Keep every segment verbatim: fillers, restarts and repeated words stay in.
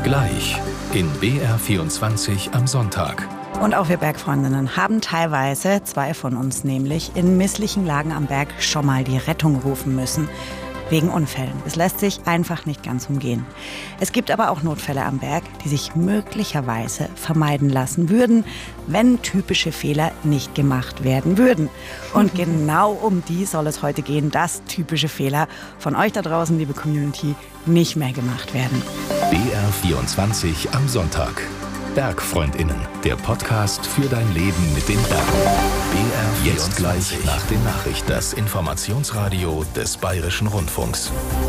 Gleich in B R vierundzwanzig am Sonntag. Und auch wir Bergfreundinnen haben teilweise, zwei von uns nämlich, in misslichen Lagen am Berg schon mal die Rettung rufen müssen. Wegen Unfällen. Es lässt sich einfach nicht ganz umgehen. Es gibt aber auch Notfälle am Berg, die sich möglicherweise vermeiden lassen würden, wenn typische Fehler nicht gemacht werden würden. Und genau um die soll es heute gehen, dass typische Fehler von euch da draußen, liebe Community, nicht mehr gemacht werden. B R vierundzwanzig am Sonntag. Bergfreundinnen, der Podcast für dein Leben mit den Bergen. B R jetzt gleich nach den Nachrichten. Das Informationsradio des Bayerischen Rundfunks.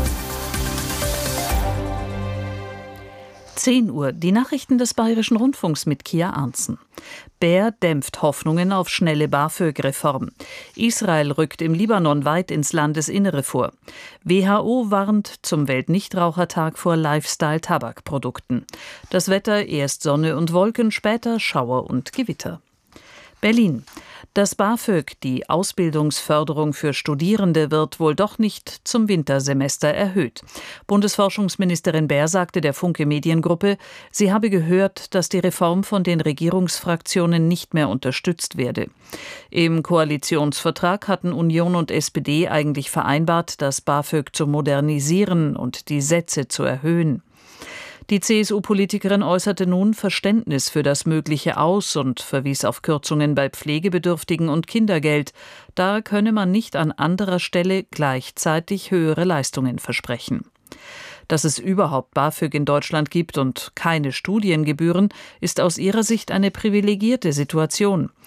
zehn Uhr, die Nachrichten des Bayerischen Rundfunks mit Kia Arntzen. Bär dämpft Hoffnungen auf schnelle BAföG-Reform. Israel rückt im Libanon weit ins Landesinnere vor. W H O warnt zum Weltnichtrauchertag vor Lifestyle-Tabakprodukten. Das Wetter, erst Sonne und Wolken, später Schauer und Gewitter. Berlin. Das BAföG, die Ausbildungsförderung für Studierende, wird wohl doch nicht zum Wintersemester erhöht. Bundesforschungsministerin Baer sagte der Funke Mediengruppe, sie habe gehört, dass die Reform von den Regierungsfraktionen nicht mehr unterstützt werde. Im Koalitionsvertrag hatten Union und S P D eigentlich vereinbart, das BAföG zu modernisieren und die Sätze zu erhöhen. Die C S U-Politikerin äußerte nun Verständnis für das mögliche Aus und verwies auf Kürzungen bei Pflegebedürftigen und Kindergeld. Da könne man nicht an anderer Stelle gleichzeitig höhere Leistungen versprechen. Dass es überhaupt BAföG in Deutschland gibt und keine Studiengebühren, ist aus ihrer Sicht eine privilegierte Situation.